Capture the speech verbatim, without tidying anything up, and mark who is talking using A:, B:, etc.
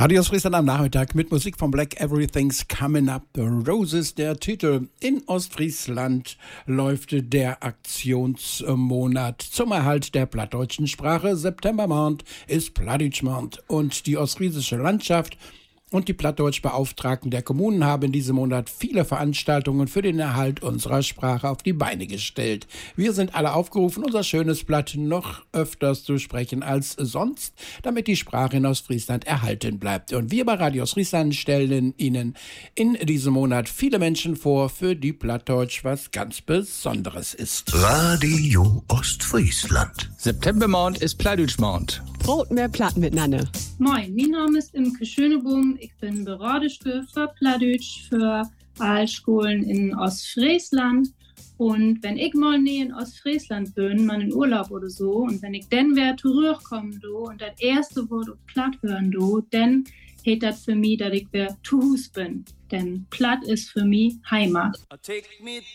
A: Radio Friesland am Nachmittag mit Musik von Black Everything's Coming Up the Roses, der Titel. In Ostfriesland läuft der Aktionsmonat zum Erhalt der plattdeutschen Sprache. Septembermonat ist Plattdeutschmonat und die ostfriesische Landschaft und die Plattdeutschbeauftragten der Kommunen haben in diesem Monat viele Veranstaltungen für den Erhalt unserer Sprache auf die Beine gestellt. Wir sind alle aufgerufen, unser schönes Blatt noch öfters zu sprechen als sonst, damit die Sprache in Ostfriesland erhalten bleibt. Und wir bei Radio Ostfriesland stellen Ihnen in diesem Monat viele Menschen vor, für die Plattdeutsch was ganz Besonderes ist.
B: Radio Ostfriesland.
C: Septembermonat ist Plattdeutschmonat.
D: Brot mehr Platt miteinander.
E: Moin, mein Name ist Imke Schönebohm. Ich bin Beratungsstelle für Plattdeutsch für Aalschulen in Ostfriesland. Und wenn ich mal nie in Ostfriesland bin, mal in Urlaub oder so, und wenn ich dann wieder zurückkomme do, und das erste Wort auf Platt hören do, dann heet das für mich, dass ich wieder zu Hus bin. Denn Platt ist für mich Heimat.